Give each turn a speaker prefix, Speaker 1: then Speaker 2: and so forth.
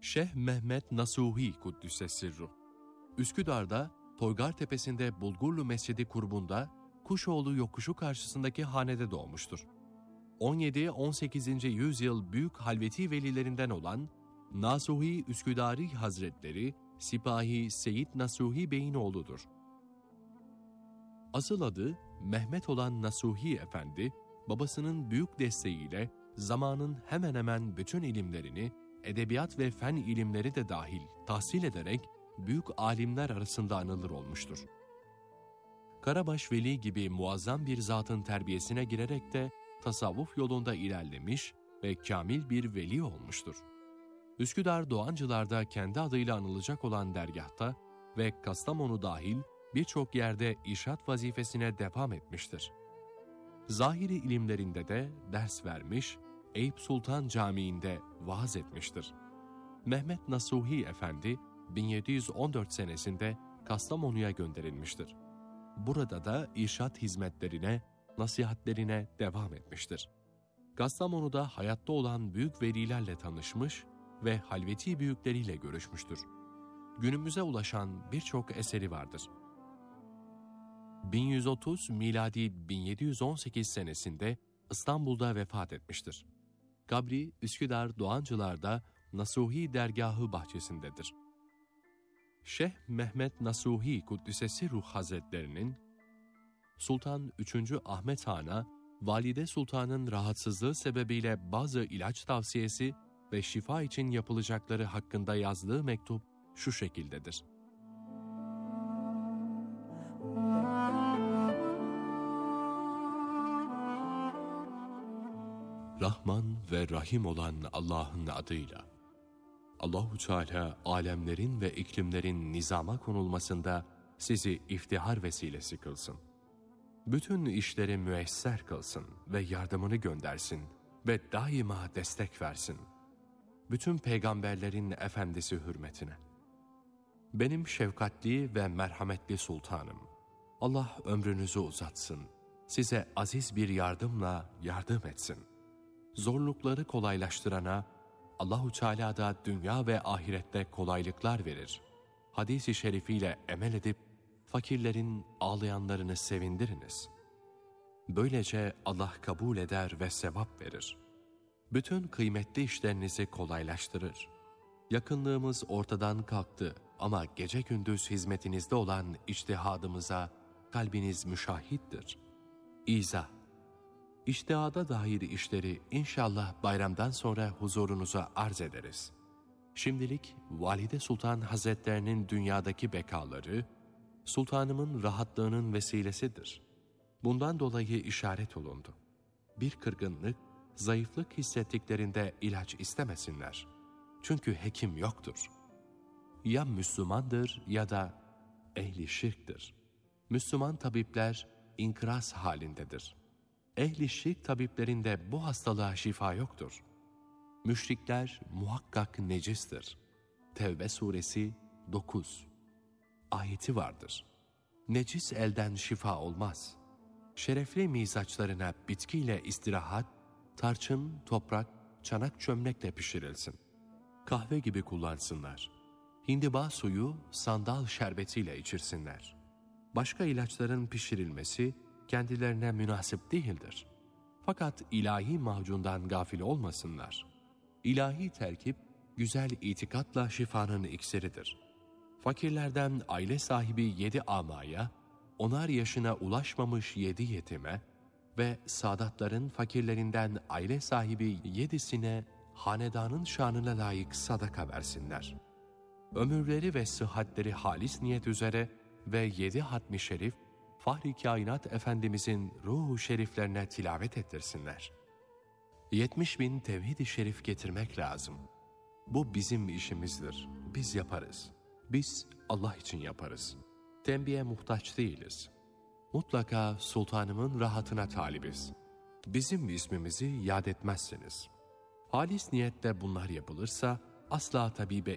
Speaker 1: Şeyh Mehmet Nasuhi Kuddüsessirruh, Üsküdar'da Toygar Tepesi'nde Bulgurlu Mescidi kurbunda Kuşoğlu yokuşu karşısındaki hanede doğmuştur. 17-18. yüzyıl büyük halveti velilerinden olan Nasuhi Üsküdari Hazretleri Sipahi Seyyid Nasuhi Bey'in oğludur. Asıl adı Mehmet olan Nasuhi Efendi, babasının büyük desteğiyle zamanın hemen hemen bütün ilimlerini, edebiyat ve fen ilimleri de dahil tahsil ederek büyük alimler arasında anılır olmuştur. Karabaş Veli gibi muazzam bir zatın terbiyesine girerek de tasavvuf yolunda ilerlemiş ve kamil bir veli olmuştur. Üsküdar Doğancılar'da kendi adıyla anılacak olan dergahta ve Kastamonu dahil birçok yerde irşad vazifesine devam etmiştir. Zahiri ilimlerinde de ders vermiş, Eyüp Sultan Camii'nde vaaz etmiştir. Mehmet Nasuhi Efendi 1714 senesinde Kastamonu'ya gönderilmiştir. Burada da irşad hizmetlerine, nasihatlerine devam etmiştir. Kastamonu'da hayatta olan büyük velilerle tanışmış ve halveti büyükleriyle görüşmüştür. Günümüze ulaşan birçok eseri vardır. 1130 miladi 1718 senesinde İstanbul'da vefat etmiştir. Kabri Üsküdar Doğancılar'da Nasuhi Dergahı bahçesindedir. Şeyh Mehmet Nasuhi Kuddüsessirruh Hazretlerinin Sultan 3. Ahmet Han'a Valide Sultan'ın rahatsızlığı sebebiyle bazı ilaç tavsiyesi ve şifa için yapılacakları hakkında yazdığı mektup şu şekildedir. Rahman ve Rahim olan Allah'ın adıyla. Allahu Teala alemlerin ve iklimlerin nizama konulmasında sizi iftihar vesilesi kılsın. Bütün işleri müesser kılsın ve yardımını göndersin ve daima destek versin. Bütün peygamberlerin efendisi hürmetine. Benim şefkatli ve merhametli sultanım, Allah ömrünüzü uzatsın, size aziz bir yardımla yardım etsin. Zorlukları kolaylaştırana Allahu Teala da dünya ve ahirette kolaylıklar verir. Hadis-i şerifiyle emel edip fakirlerin ağlayanlarını sevindiriniz. Böylece Allah kabul eder ve sevap verir. Bütün kıymetli işlerinizi kolaylaştırır. Yakınlığımız ortadan kalktı ama gece gündüz hizmetinizde olan içtihadımıza kalbiniz müşahittir. İzah. İçtihada dair işleri inşallah bayramdan sonra huzurunuza arz ederiz. Şimdilik Valide Sultan Hazretlerinin dünyadaki bekaları, sultanımın rahatlığının vesilesidir. Bundan dolayı işaret olundu. Bir kırgınlık, zayıflık hissettiklerinde ilaç istemesinler. Çünkü hekim yoktur. Ya Müslümandır ya da ehli şirktir. Müslüman tabipler inkıraz halindedir. Ehli şirk tabiplerinde bu hastalığa şifa yoktur. Müşrikler muhakkak necistir. Tevbe suresi 9 ayeti vardır. Necis elden şifa olmaz. Şerefli mizaçlarına bitkiyle istirahat, tarçın, toprak, çanak çömlekle pişirilsin. Kahve gibi kullansınlar. Hindiba suyu, sandal şerbetiyle içirsinler. Başka ilaçların pişirilmesi kendilerine münasip değildir. Fakat ilahi mahcundan gafil olmasınlar. İlahi terkip, güzel itikatla şifanın iksiridir. Fakirlerden aile sahibi 7 amaya, 10'ar yaşına ulaşmamış 7 yetime ve sadatların fakirlerinden aile sahibi 7'sine hanedanın şanına layık sadaka versinler. Ömürleri ve sıhhatleri halis niyet üzere ve 7 hatmi şerif, Fahri Kainat Efendimizin ruhu şeriflerine tilavet ettirsinler. 70.000 tevhid-i şerif getirmek lazım. Bu bizim işimizdir. Biz yaparız. Biz Allah için yaparız. Tembihe muhtaç değiliz. Mutlaka sultanımın rahatına talibiz. Bizim ismimizi yad etmezsiniz. Halis niyetle bunlar yapılırsa asla tabibe